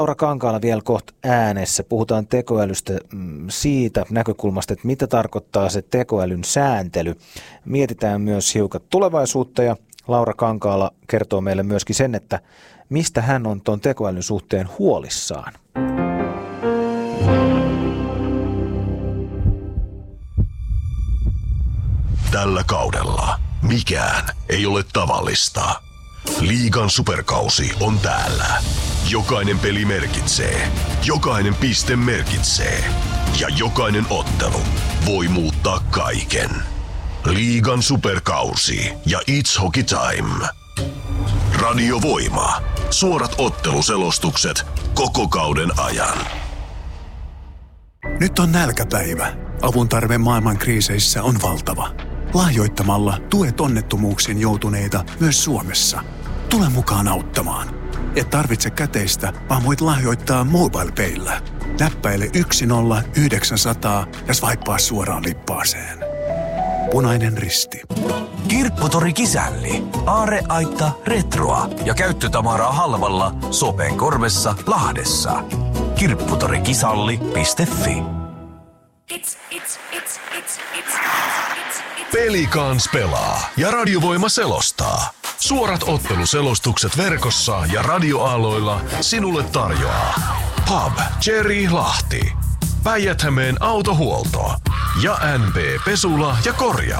Laura Kankaala vielä kohta äänessä. Puhutaan tekoälystä siitä näkökulmasta, että mitä tarkoittaa se tekoälyn sääntely. Mietitään myös hiukan tulevaisuutta ja Laura Kankaala kertoo meille myöskin sen, että mistä hän on tuon tekoälyn suhteen huolissaan. Tällä kaudella mikään ei ole tavallista. Liigan superkausi on täällä. Jokainen peli merkitsee, jokainen piste merkitsee ja jokainen ottelu voi muuttaa kaiken. Liigan superkausi ja It's Hockey Time. Radio Voima. Suorat otteluselostukset koko kauden ajan. Nyt on nälkäpäivä. Avun tarve maailman kriiseissä on valtava. Lahjoittamalla tuet onnettomuuksiin joutuneita myös Suomessa. Tule mukaan auttamaan. Et tarvitse käteistä, vaan voit lahjoittaa MobilePayllä. Näppäile 10900 ja swipea suoraan lippaaseen. Punainen Risti. Kirpputori Kisälli. Aarreaitta, retroa ja käyttötavaraa halvalla Sopenkorvessa, Lahdessa. Kirpputorikisalli.fi. Pelikans pelaa ja Radiovoima selostaa. Suorat otteluselostukset verkossa ja radioaaloilla sinulle tarjoaa Pub Cherry Lahti, Päijät-Hämeen autohuolto ja NP Pesula ja Korjaamo.